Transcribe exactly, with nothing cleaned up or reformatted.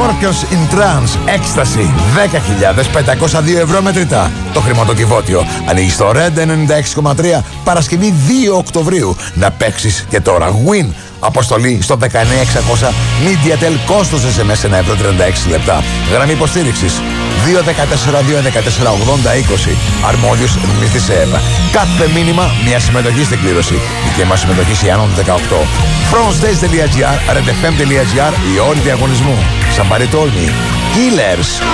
Scorpions in Trance, έκσταση, δέκα χιλιάδες πεντακόσια δύο ευρώ μετρητά. Το χρηματοκιβώτιο ανοίγει στο Red ενενήντα έξι κόμμα τρία Παρασκευή δύο Οκτωβρίου. Να παίξεις και τώρα. Win. Αποστολή στο δεκαεννιά εξακόσια MediaTel, κόστος ες εμ ες ένα ευρώ τριάντα έξι λεπτά. Γραμμή υποστήριξης δύο δεκατέσσερα δύο δεκατέσσερα ογδόντα είκοσι. Αρμόδιος ρυθμιστής ΕΕΠ. Κάθε μήνυμα μια συμμετοχή στην κλήρωση. Δικαίωμα μας συμμετοχή σε άνω δεκαοκτώ. frontstays.gr, redfm.gr, οι όροι διαγωνισμού. Somebody told me. Killers.